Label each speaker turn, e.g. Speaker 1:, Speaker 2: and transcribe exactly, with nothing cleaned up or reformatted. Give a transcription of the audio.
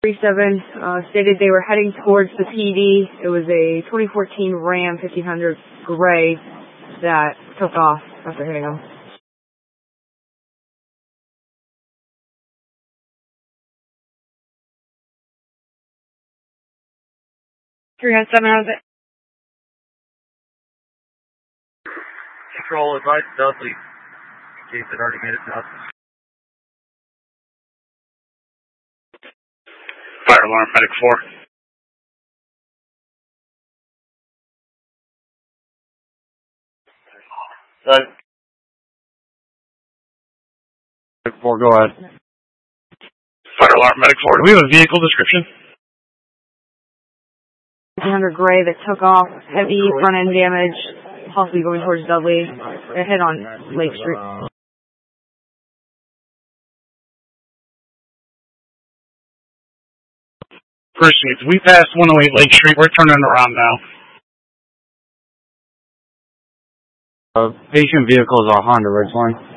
Speaker 1: thirty-seven uh, stated they were heading towards the P D. It was a twenty fourteen Ram fifteen hundred gray that took off after hitting them. three oh seven, how's it?
Speaker 2: Control advice, Dudley, in case it already made it to us. Fire alarm, medic four. Good. Medic four, go ahead. Fire alarm, medic four. Do we have a vehicle description?
Speaker 1: fifteen hundred gray that took off, heavy front end damage, possibly going towards Dudley. It hit on Lake Street.
Speaker 2: Appreciate it. We passed one oh eight Lake Street. We're turning around now.
Speaker 3: Uh, patient vehicles are Honda Ridgeline.